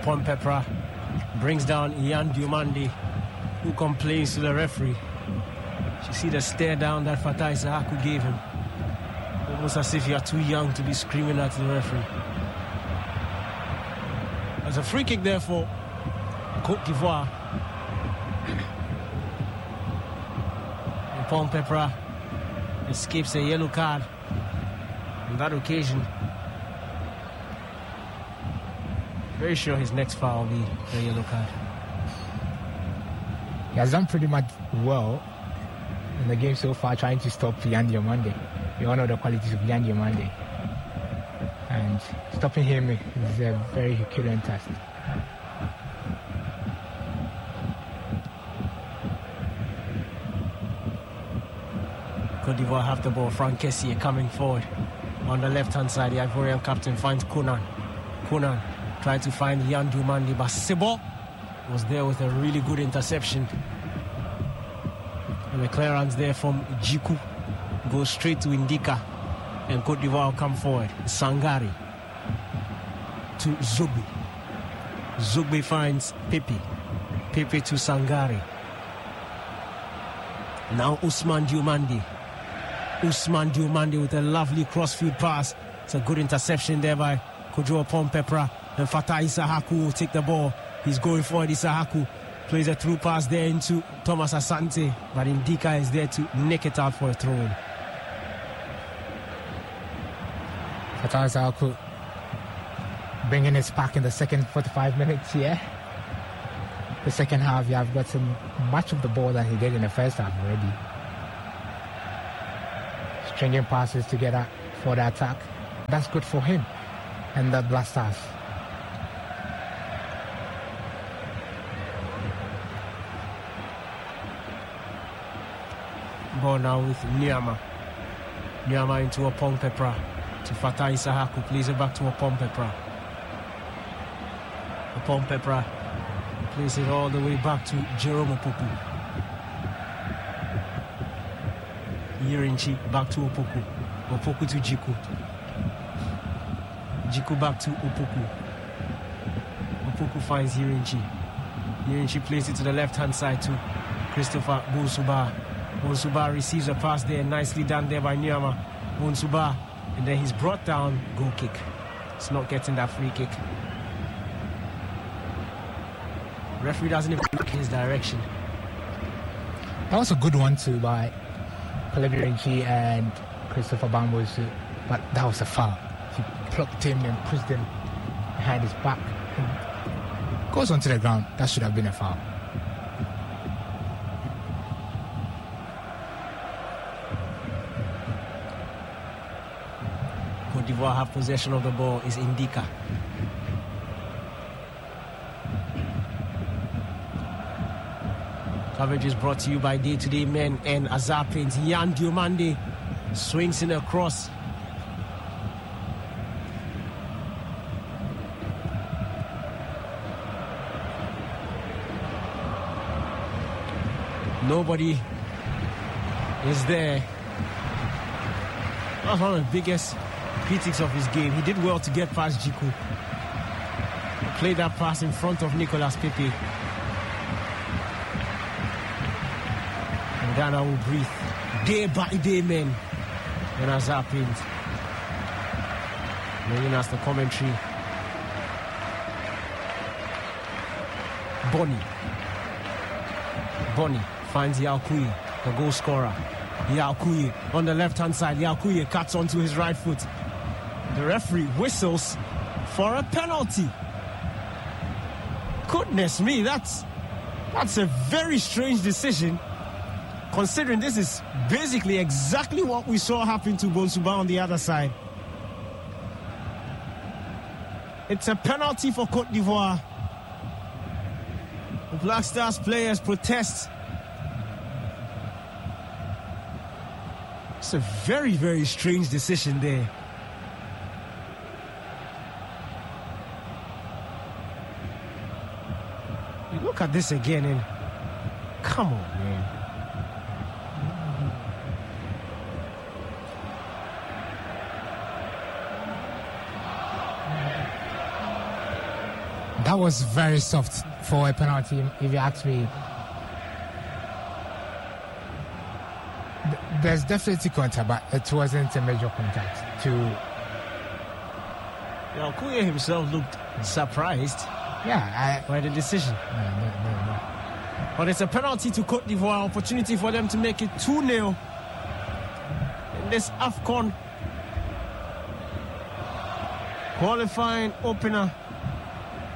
Pompepra brings down Ian Diomande, who complains to the referee. You see the stare down that Fatai Sahaku gave him. Almost as if you are too young to be screaming at the referee. There's a free kick there for Côte d'Ivoire. And Pompepra escapes a yellow card on that occasion. Very sure his next foul will be a yellow card. He has done pretty much well in the game so far, trying to stop Ian Diomande. We all know the qualities of Ian Diomande. And stopping him is a very Herculean task. Côte d'Ivoire have the ball. Franck Kessié coming forward. On the left-hand side, the Ivorian captain finds Konan. Konan tried to find Ian Diomande, but Sebo was there with a really good interception. And the clearance there from Djikou goes straight to Indika. And Côte d'Ivoire come forward. Sangare to Zogbe. Zogbe finds Pepe. Pepe to Sangare. Now Ousmane Diomande. Ousmane Diomande with a lovely crossfield pass. It's a good interception there by Kojo Pompepra. And Fatai Sahaku will take the ball. He's going forward. Sahaku plays a through pass there into Thomas Asante. But Indika is there to nick it out for a throw-in. Fatai Sahaku bringing his pack in the second 45 minutes here. The second half, you have gotten much of the ball that he did in the first half already. Stringing passes together for the attack. That's good for him and the Black Stars. Ball now with Nyama. Nyama into a Pompepra. To Fatai Sahaku, plays it back to a Pompepra. A Pompepra plays it all the way back to Jerome Opoku. Yirinchi back to Opoku. Opoku to Djikou. Djikou back to Opoku. Opoku finds Yirinchi. Yirinchi plays it to the left-hand side to Christopher Bonsuba. Bonsuba receives a pass there, nicely done there by Nyama. Bonsuba. And then he's brought down, goal kick. It's not getting that free kick. Referee doesn't even look in his direction. That was a good one too by Pellegrini and Christopher Bambosu, but that was a foul. He plucked him and pushed him behind his back. And goes onto the ground. That should have been a foul. Côte d'Ivoire have possession of the ball is Indika. Coverage is brought to you by Day to Day Men and Azar Paints. Ian Diomande swings in across. Nobody is there. That's one of the biggest critics of his game. He did well to get past Djikou. Played that pass in front of Nicolas Pepe. And Ghana will breathe. Day by day, men. And as happened, maybe that's the commentary. Bonny finds Yaokuye, the goal scorer. Yaokuye on the left-hand side. Yaokuye cuts onto his right foot. The referee whistles for a penalty. Goodness me, that's a very strange decision, considering this is basically exactly what we saw happen to Bonsuba on the other side. It's a penalty for Côte d'Ivoire. The Black Stars players protest. It's a very, very strange decision there. You look at this again and come on, man. That was very soft for a penalty, if you ask me. There's definitely contact, but it wasn't a major contact. Kuya himself looked surprised by the decision. No. But it's a penalty to Cote d'Ivoire, opportunity for them to make it 2-0 in this AFCON qualifying opener